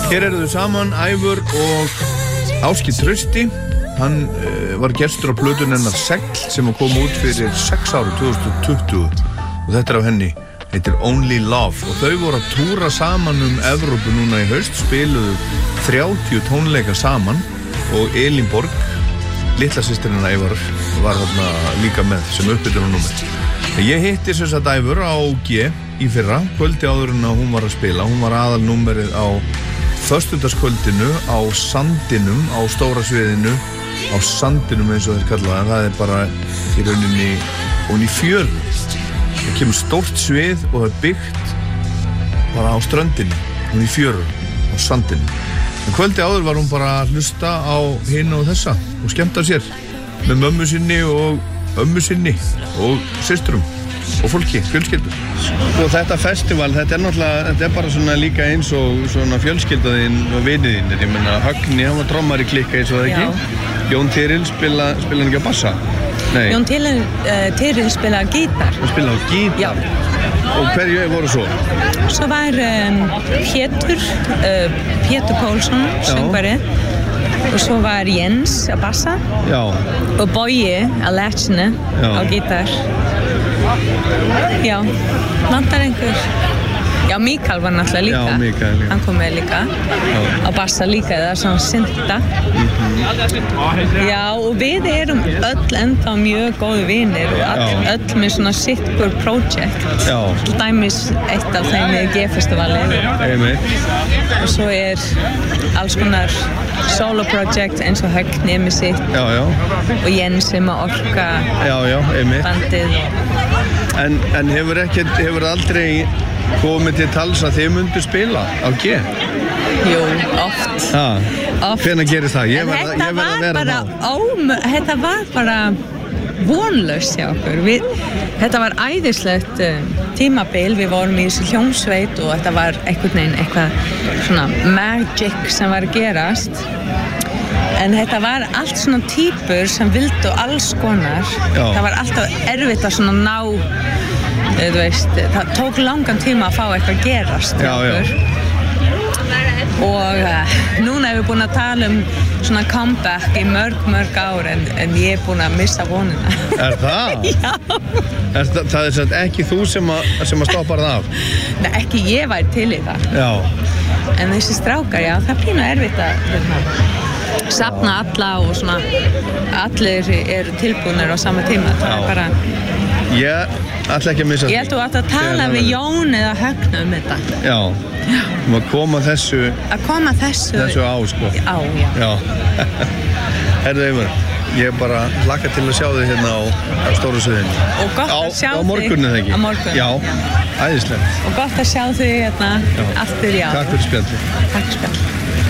Hér eru þau saman, Ævör og Ásgeir Trausti. Hann var gestur á plötunni hennar Segl sem kom út fyrir 6 ári, 2020. Og þetta af henni, heitir Only Love. Og þau voru að túra saman Evrópu núna í haust, spiluðu 30 tónleika saman. Og Elín Borg, litla systirinn Ævör, var þarna líka með sem uppbytunarnúmer. Ég hitti sem sagt Ævör á G í fyrra, kvöldi áður en að hún var að spila. Hún var aðalnúmerið á föstudagskvöldinu á Sandinum, á stóra sviðinu, á Sandinum eins og þeir kallaða. Það bara í rauninni ofan í fjörðu. Það kemur stórt svið og það er byggt bara á ströndinni, ofan í fjörðu, á Sandinum. En kvöldi áður var hún bara að hlusta á hinn og þessa og skemmta sér með mömmu sinni og ömmu sinni og systurum og fólki, fjölskyldu. Og þetta festival, þetta er náttúrulega, þetta er bara svona líka eins og svona fjölskyldaðinn og viniðinn. Ég meina, Högni, hann var trommari í Klikka eins og það ekki. Jón Tyril spila hann ekki á bassa? Nei. Jón Tyril spila gítar. Hann spila á gítar? Já. Og hverju voru svo? Svo var Pétur Pálsson, söngvari. Og svo var Jens á bassa. Já. Og Bogi á lætsinu á gítar. Já, vantar einhver. Já, Mikael var náttúrulega líka. Já, Mikael, já. Hann kom með líka. Já. Á bassa líka, það svona synta. Já, og við erum öll ennþá mjög góði vinir og öll með svona sitt-hver project. Já. Til dæmis eitt af þeim er G-festivali. Og svo alls konar solo project eins og Högni með sitt. Já, já. Og Jens sem að orka bandið. En hefur aldrei komið til tals að þið myndu spila á G? Jú, oft. Hvenær gerist það? Ég verð að vera þá. Þetta var bara vonlaust hjá okkur. Þetta var æðislegt tímabil. Við vorum í þessu hljómsveit og þetta var eitthvað svona magic sem var að gerast. En þetta var allt svona týpur sem vildu alls konar. Já. Það var alltaf erfitt að svona ná, þú veist, það tók langan tíma að fá eitthvað að gerast. Já, já. Og núna erum við búin að tala svona comeback í mörg ár en ég er búin að missa vonina. Er það? Já. Það er svona ekki þú sem að stoppar það af? Nei, ekki ég væri til í það. Já. En þessi strákar, já, það er pínu erfitt að safna alla og svona allir eru tilbúnir á sama tíma. Það er bara... Ég ætla ekki að missa því. Ég held þú að tala við Jón eða Högni þetta. Já. Að koma þessu á, sko. Já. Herðu Eivör, ég bara hlakka til að sjá þig hérna á stóru sviðinu. Og gott að sjá þig. Á morgunni þegar ekki? Á morgunni. Já, æðislegt. Og gott að sjá þig hérna aftur í ár. Takk fyrir spjallið. Takk fyrir spjallið.